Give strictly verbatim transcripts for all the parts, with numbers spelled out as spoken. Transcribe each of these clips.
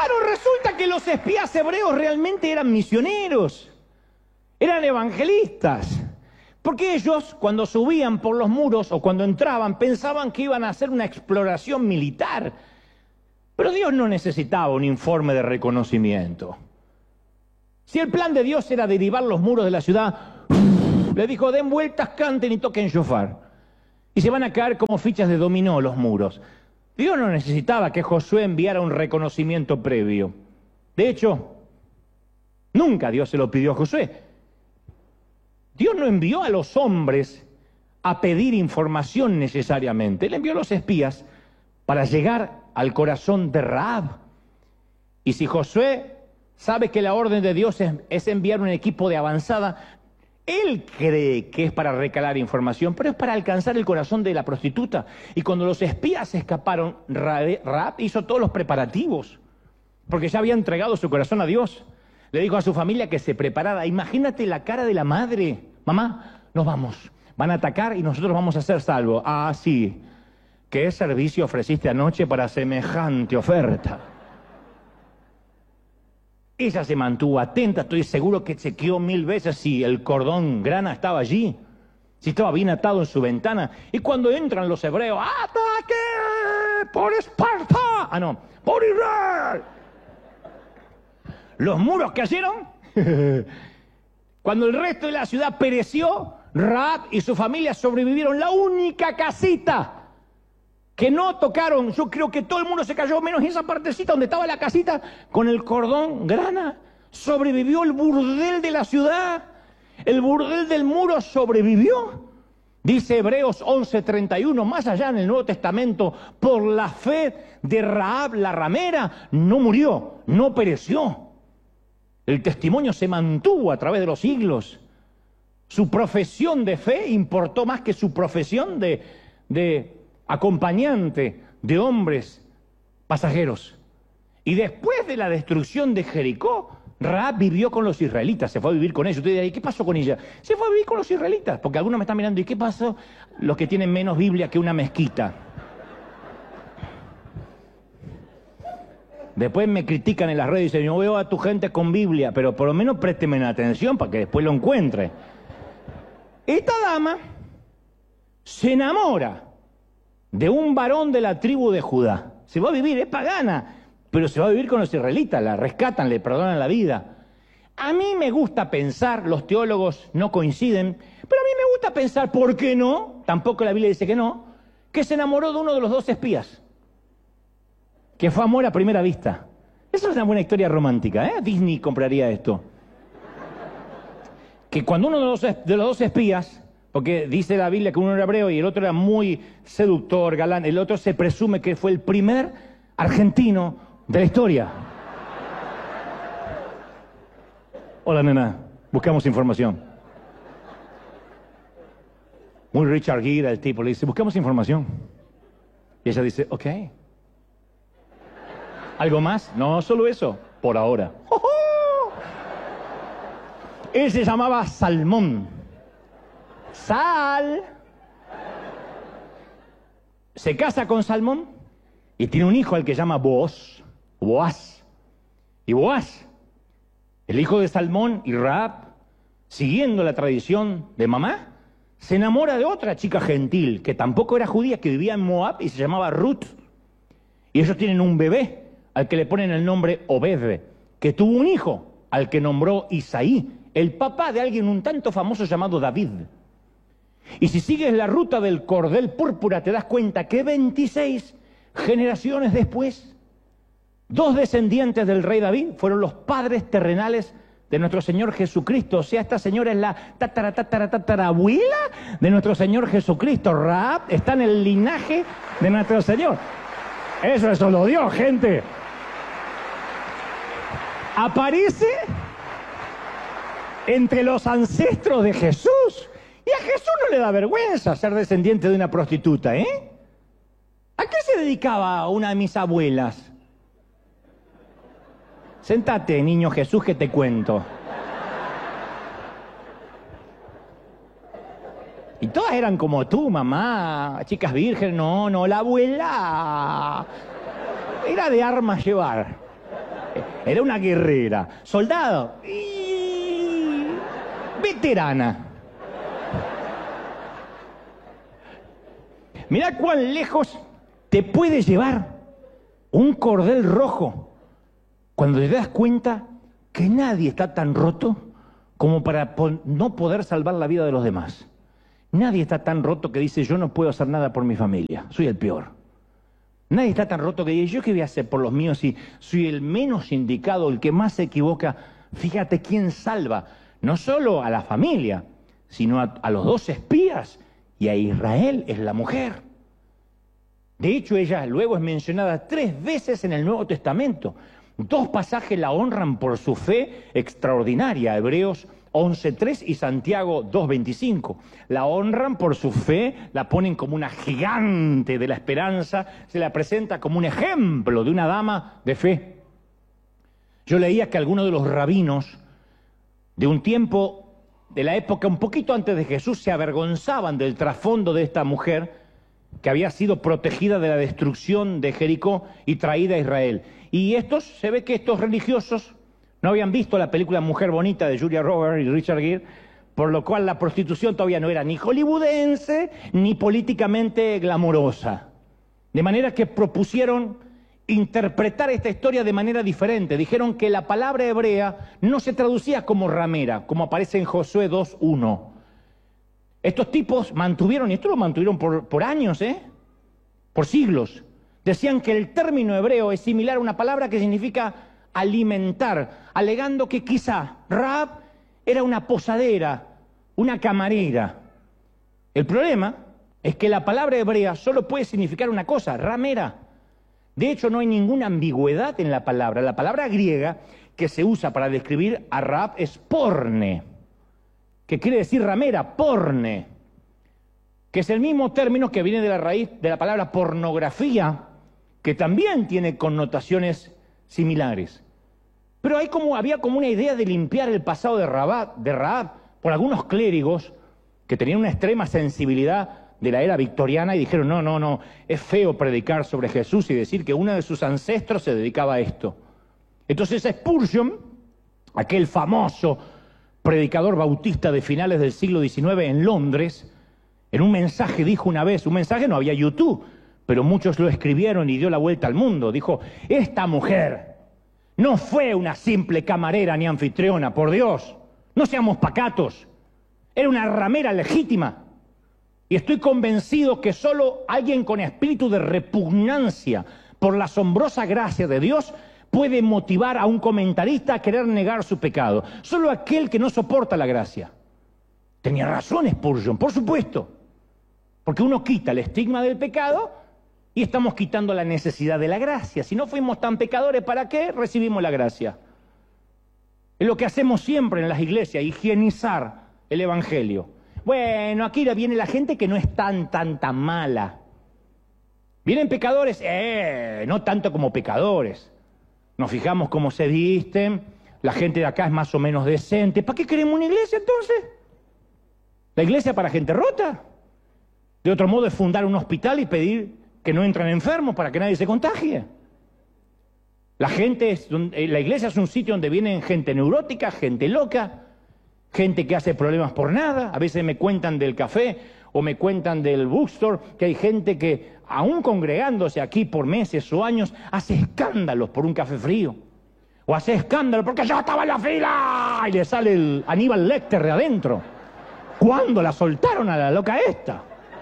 Claro, resulta que los espías hebreos realmente eran misioneros, eran evangelistas. Porque ellos, cuando subían por los muros o cuando entraban, pensaban que iban a hacer una exploración militar. Pero Dios no necesitaba un informe de reconocimiento. Si el plan de Dios era derribar los muros de la ciudad, le dijo, den vueltas, canten y toquen shofar. Y se van a caer como fichas de dominó los muros. Dios no necesitaba que Josué enviara un reconocimiento previo. De hecho, nunca Dios se lo pidió a Josué. Dios no envió a los hombres a pedir información necesariamente. Él envió a los espías para llegar al corazón de Rahab. Y si Josué sabe que la orden de Dios es, es enviar un equipo de avanzada, él cree que es para recalar información, pero es para alcanzar el corazón de la prostituta. Y cuando los espías escaparon, Rahab hizo todos los preparativos, porque ya había entregado su corazón a Dios. Le dijo a su familia que se preparara. Imagínate la cara de la madre. Mamá, nos vamos. Van a atacar y nosotros vamos a ser salvos. Ah, sí. ¿Qué servicio ofreciste anoche para semejante oferta? Ella se mantuvo atenta. Estoy seguro que chequeó mil veces si el cordón grana estaba allí, si estaba bien atado en su ventana. Y cuando entran los hebreos, ¡ataque por Esparta! Ah, no, por Israel. Los muros cayeron. Cuando el resto de la ciudad pereció, Rahab y su familia sobrevivieron. La única casita que no tocaron, yo creo que todo el mundo se cayó, menos esa partecita donde estaba la casita con el cordón grana. Sobrevivió el burdel de la ciudad. El burdel del muro sobrevivió. Dice Hebreos once treinta y uno, más allá en el Nuevo Testamento, por la fe de Rahab la ramera, no murió, no pereció. El testimonio se mantuvo a través de los siglos. Su profesión de fe importó más que su profesión de, de acompañante de hombres pasajeros. Y después de la destrucción de Jericó, Rahab vivió con los israelitas, se fue a vivir con ellos. Usted dirá, ¿y qué pasó con ella? Se fue a vivir con los israelitas, porque algunos me están mirando, ¿y qué pasó? Los que tienen menos Biblia que una mezquita. Después me critican en las redes y dicen, yo veo a tu gente con Biblia, pero por lo menos présteme atención para que después lo encuentre. Esta dama se enamora de un varón de la tribu de Judá. Se va a vivir, es pagana, pero se va a vivir con los israelitas, la rescatan, le perdonan la vida. A mí me gusta pensar, los teólogos no coinciden, pero a mí me gusta pensar, ¿por qué no? Tampoco la Biblia dice que no, que se enamoró de uno de los dos espías. Que fue amor a primera vista. Esa es una buena historia romántica, ¿eh? Disney compraría esto. Que cuando uno de los, de los dos espías, porque dice la Biblia que uno era hebreo y el otro era muy seductor, galán, el otro se presume que fue el primer argentino de la historia. Hola, nena, buscamos información. Muy Richard Gere, el tipo, le dice, buscamos información. Y ella dice, ok. ¿Algo más? No, solo eso, por ahora. ¡Oh, oh! Él se llamaba Salmón. Sal. Se casa con Salmón y tiene un hijo al que llama Boaz. Boaz. Y Boaz, el hijo de Salmón y Rahab, siguiendo la tradición de mamá, se enamora de otra chica gentil que tampoco era judía, que vivía en Moab y se llamaba Ruth. Y ellos tienen un bebé al que le ponen el nombre Obed, que tuvo un hijo al que nombró Isaí, el papá de alguien un tanto famoso llamado David. Y si sigues la ruta del cordel púrpura, te das cuenta que veintiséis generaciones después, dos descendientes del rey David fueron los padres terrenales de nuestro Señor Jesucristo. O sea, esta señora es la tatara, tatara, tatarabuela de nuestro Señor Jesucristo. Rahab está en el linaje de nuestro Señor. Eso es solo Dios, gente. Aparece entre los ancestros de Jesús. Y a Jesús no le da vergüenza ser descendiente de una prostituta, ¿eh? ¿A qué se dedicaba una de mis abuelas? Sentate, niño Jesús, que te cuento. Y todas eran como tú, mamá, chicas vírgenes. No, no, la abuela era de armas llevar. Era una guerrera. Soldado. Y... veterana. Mirá cuán lejos te puede llevar un cordel rojo cuando te das cuenta que nadie está tan roto como para no poder salvar la vida de los demás. Nadie está tan roto que dice, yo no puedo hacer nada por mi familia, soy el peor. Nadie está tan roto que dice, yo qué voy a hacer por los míos si soy el menos indicado, el que más se equivoca. Fíjate quién salva, no solo a la familia, sino a, a los dos espías y a Israel, es la mujer. De hecho, ella luego es mencionada tres veces en el Nuevo Testamento. Dos pasajes la honran por su fe extraordinaria, Hebreos once tres y Santiago dos veinticinco. La honran por su fe, la ponen como una gigante de la esperanza, se la presenta como un ejemplo de una dama de fe. Yo leía que algunos de los rabinos de un tiempo, de la época un poquito antes de Jesús, se avergonzaban del trasfondo de esta mujer que había sido protegida de la destrucción de Jericó y traída a Israel. Y estos, se ve que estos religiosos no habían visto la película Mujer Bonita de Julia Roberts y Richard Gere, por lo cual la prostitución todavía no era ni hollywoodense ni políticamente glamurosa. De manera que propusieron interpretar esta historia de manera diferente. Dijeron que la palabra hebrea no se traducía como ramera, como aparece en Josué dos uno. Estos tipos mantuvieron, y esto lo mantuvieron por, por años, ¿eh? por siglos, decían que el término hebreo es similar a una palabra que significa alimentar, alegando que quizá Rahab era una posadera, una camarera. El problema es que la palabra hebrea solo puede significar una cosa, ramera. De hecho, no hay ninguna ambigüedad en la palabra. La palabra griega que se usa para describir a Rahab es porne, que quiere decir ramera, porne, que es el mismo término que viene de la raíz de la palabra pornografía, que también tiene connotaciones similares. Pero hay como, había como una idea de limpiar el pasado de Rahab, de Rahab por algunos clérigos que tenían una extrema sensibilidad de la era victoriana y dijeron, no, no, no, es feo predicar sobre Jesús y decir que uno de sus ancestros se dedicaba a esto. Entonces Spurgeon, aquel famoso predicador bautista de finales del siglo diecinueve en Londres, en un mensaje dijo una vez, un mensaje no había YouTube, pero muchos lo escribieron y dio la vuelta al mundo, dijo, esta mujer no fue una simple camarera ni anfitriona, por Dios, no seamos pacatos, era una ramera legítima. Y estoy convencido que solo alguien con espíritu de repugnancia por la asombrosa gracia de Dios puede motivar a un comentarista a querer negar su pecado. Solo aquel que no soporta la gracia. Tenía razón Spurgeon, por supuesto. Porque uno quita el estigma del pecado y estamos quitando la necesidad de la gracia. Si no fuimos tan pecadores, ¿para qué recibimos la gracia? Es lo que hacemos siempre en las iglesias, higienizar el evangelio. Bueno, aquí viene la gente que no es tan, tan, tan mala. Vienen pecadores, eh, no tanto como pecadores. Nos fijamos cómo se visten, la gente de acá es más o menos decente. ¿Para qué queremos una iglesia entonces? ¿La iglesia para gente rota? De otro modo es fundar un hospital y pedir que no entren enfermos para que nadie se contagie. La gente es, la iglesia es un sitio donde vienen gente neurótica, gente loca, gente que hace problemas por nada. A veces me cuentan del café o me cuentan del bookstore que hay gente que, aún congregándose aquí por meses o años, hace escándalos por un café frío. O hace escándalo porque yo estaba en la fila y le sale el Aníbal Lecter de adentro. ¿Cuándo la soltaron a la loca esta?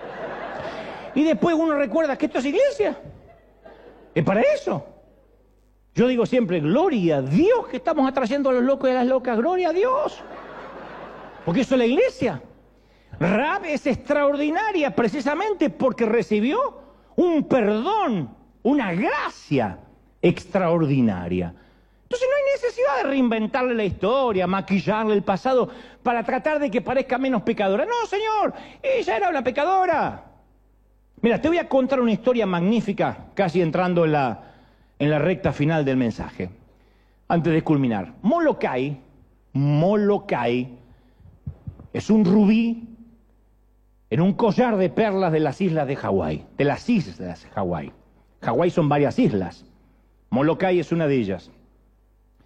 Y después uno recuerda que esto es iglesia. Es para eso. Yo digo siempre, gloria a Dios que estamos atrayendo a los locos y a las locas. Gloria a Dios. Porque eso es la iglesia. Rahab es extraordinaria precisamente porque recibió un perdón, una gracia extraordinaria. Entonces no hay necesidad de reinventarle la historia, maquillarle el pasado para tratar de que parezca menos pecadora. No, señor, ella era una pecadora. Mira, te voy a contar una historia magnífica, casi entrando en la, en la recta final del mensaje. Antes de culminar, Molokai, Molokai, es un rubí en un collar de perlas de las islas de Hawái, de las islas de Hawái. Hawái son varias islas. Molokai es una de ellas.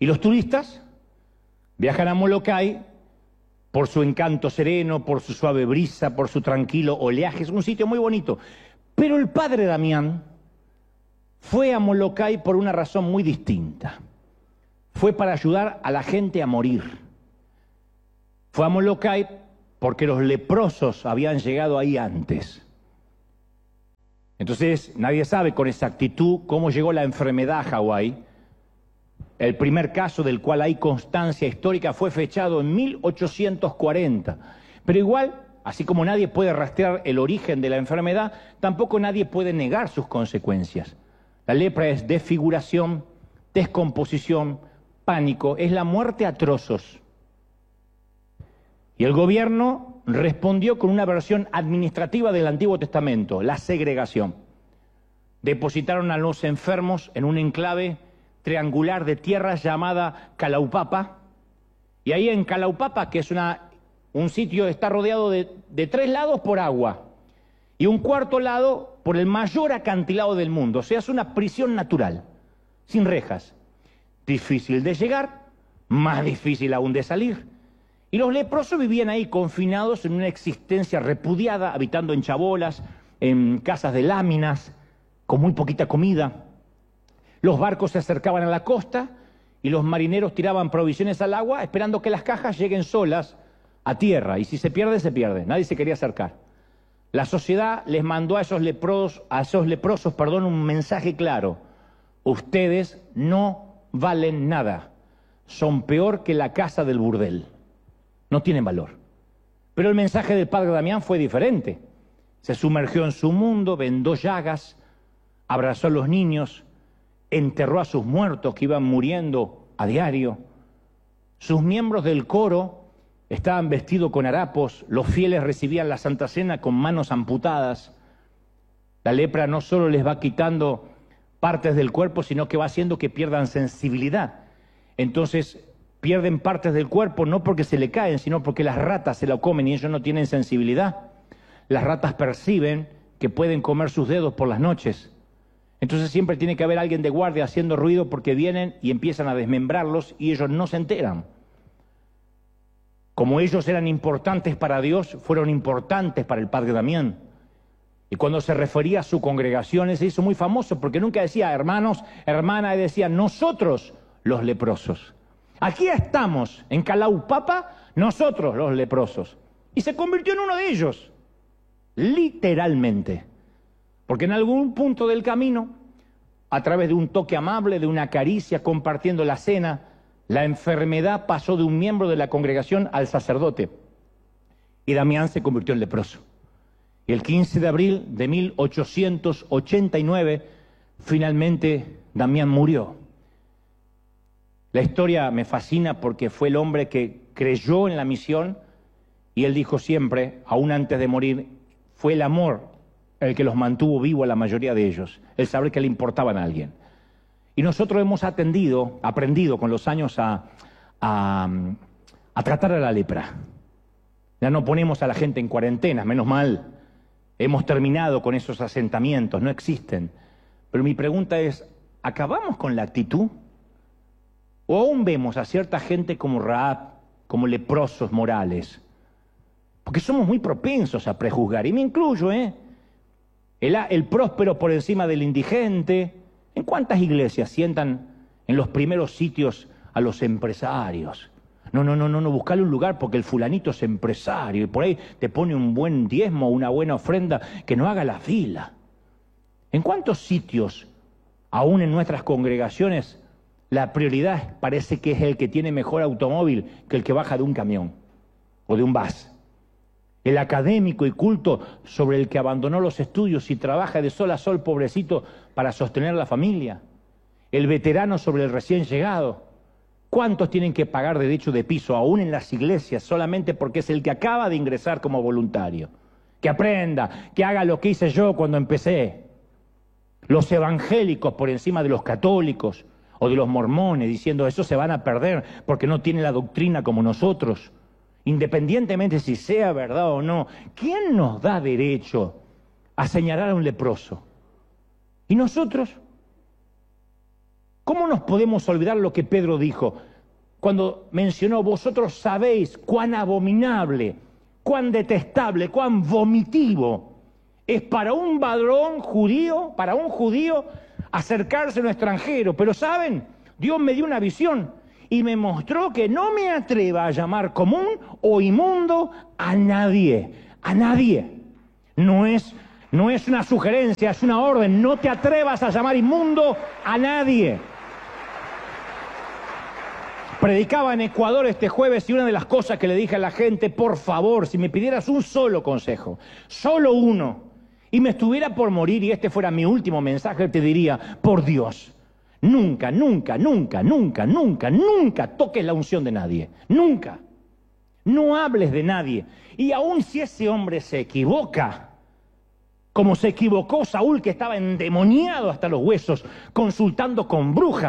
Y los turistas viajan a Molokai por su encanto sereno, por su suave brisa, por su tranquilo oleaje. Es un sitio muy bonito. Pero el padre Damián fue a Molokai por una razón muy distinta. Fue para ayudar a la gente a morir. Fue a Molokai porque los leprosos habían llegado ahí antes. Entonces, nadie sabe con exactitud cómo llegó la enfermedad a Hawái. El primer caso del cual hay constancia histórica fue fechado en mil ochocientos cuarenta. Pero igual, así como nadie puede rastrear el origen de la enfermedad, tampoco nadie puede negar sus consecuencias. La lepra es desfiguración, descomposición, pánico, es la muerte a trozos. Y el gobierno respondió con una versión administrativa del Antiguo Testamento, la segregación. Depositaron a los enfermos en un enclave triangular de tierra llamada Kalaupapa, y ahí en Kalaupapa, que es una, un sitio, está rodeado de, de tres lados por agua, y un cuarto lado por el mayor acantilado del mundo, o sea, es una prisión natural, sin rejas, difícil de llegar, más difícil aún de salir. Y los leprosos vivían ahí confinados en una existencia repudiada, habitando en chabolas, en casas de láminas, con muy poquita comida. Los barcos se acercaban a la costa y los marineros tiraban provisiones al agua esperando que las cajas lleguen solas a tierra. Y si se pierde, se pierde. Nadie se quería acercar. La sociedad les mandó a esos leprosos, a esos leprosos, perdón, un mensaje claro. Ustedes no valen nada. Son peor que la casa del burdel. No tienen valor. Pero el mensaje del padre Damián fue diferente. Se sumergió en su mundo, vendó llagas, abrazó a los niños, enterró a sus muertos que iban muriendo a diario. Sus miembros del coro estaban vestidos con harapos, los fieles recibían la Santa Cena con manos amputadas. La lepra no solo les va quitando partes del cuerpo, sino que va haciendo que pierdan sensibilidad. Entonces, pierden partes del cuerpo no porque se le caen, sino porque las ratas se la comen y ellos no tienen sensibilidad. Las ratas perciben que pueden comer sus dedos por las noches. Entonces siempre tiene que haber alguien de guardia haciendo ruido porque vienen y empiezan a desmembrarlos y ellos no se enteran. Como ellos eran importantes para Dios, fueron importantes para el padre Damián. Y cuando se refería a su congregación, se hizo muy famoso porque nunca decía hermanos, hermana, decía nosotros los leprosos. Aquí estamos, en Kalaupapa, nosotros los leprosos. Y se convirtió en uno de ellos, literalmente. Porque en algún punto del camino, a través de un toque amable, de una caricia, compartiendo la cena, la enfermedad pasó de un miembro de la congregación al sacerdote. Y Damián se convirtió en leproso. Y el quince de abril de mil ochocientos ochenta y nueve, finalmente Damián murió. La historia me fascina porque fue el hombre que creyó en la misión y él dijo siempre, aún antes de morir, fue el amor el que los mantuvo vivo a la mayoría de ellos, el saber que le importaban a alguien. Y nosotros hemos atendido, aprendido con los años a, a, a tratar a la lepra. Ya no ponemos a la gente en cuarentena, menos mal. Hemos terminado con esos asentamientos, no existen. Pero mi pregunta es, ¿acabamos con la actitud? ¿O aún vemos a cierta gente como Rahab, como leprosos morales? Porque somos muy propensos a prejuzgar, y me incluyo, ¿eh? El, el próspero por encima del indigente. ¿En cuántas iglesias sientan en los primeros sitios a los empresarios? No, no, no, no, no, buscale un lugar porque el fulanito es empresario y por ahí te pone un buen diezmo, una buena ofrenda, que no haga la fila. ¿En cuántos sitios, aún en nuestras congregaciones, la prioridad parece que es el que tiene mejor automóvil que el que baja de un camión o de un bus? El académico y culto sobre el que abandonó los estudios y trabaja de sol a sol, pobrecito, para sostener la familia. El veterano sobre el recién llegado. ¿Cuántos tienen que pagar derecho de piso, aún en las iglesias, solamente porque es el que acaba de ingresar como voluntario? Que aprenda, que haga lo que hice yo cuando empecé. Los evangélicos por encima de los católicos o de los mormones, diciendo eso se van a perder porque no tienen la doctrina como nosotros. Independientemente si sea verdad o no, ¿quién nos da derecho a señalar a un leproso? ¿Y nosotros? ¿Cómo ¿Cómo nos podemos olvidar lo que Pedro dijo cuando mencionó, vosotros sabéis cuán abominable, cuán detestable, cuán vomitivo es para un varón judío, para un judío, acercarse a un extranjero? Pero ¿saben? Dios me dio una visión y me mostró que no me atreva a llamar común o inmundo a nadie, a nadie. No es, no es una sugerencia, es una orden. No te atrevas a llamar inmundo a nadie. Predicaba en Ecuador este jueves y una de las cosas que le dije a la gente, por favor, si me pidieras un solo consejo, solo uno, y me estuviera por morir y este fuera mi último mensaje, te diría, por Dios, nunca, nunca, nunca, nunca, nunca, nunca toques la unción de nadie. Nunca. No hables de nadie. Y aun si ese hombre se equivoca, como se equivocó Saúl, que estaba endemoniado hasta los huesos, consultando con brujas,